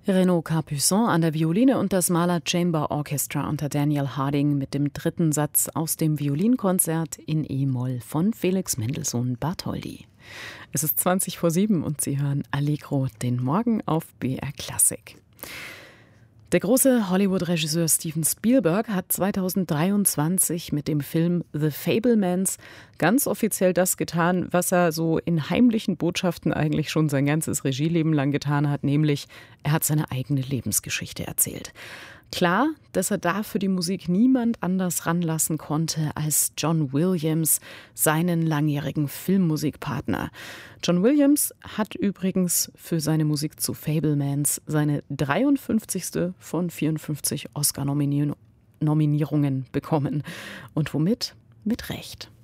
Renaud Capuçon an der Violine und das Mahler Chamber Orchestra unter Daniel Harding mit dem dritten Satz aus dem Violinkonzert in E-Moll von Felix Mendelssohn Bartholdy. Es ist 7:20 und Sie hören Allegro den Morgen auf BR Classic. Der große Hollywood-Regisseur Steven Spielberg hat 2023 mit dem Film The Fabelmans ganz offiziell das getan, was er so in heimlichen Botschaften eigentlich schon sein ganzes Regieleben lang getan hat, nämlich er hat seine eigene Lebensgeschichte erzählt. Klar, dass er da für die Musik niemand anders ranlassen konnte als John Williams, seinen langjährigen Filmmusikpartner. John Williams hat übrigens für seine Musik zu Fabelmans seine 53. von 54 Oscar-Nominierungen bekommen. Und womit? Mit Recht.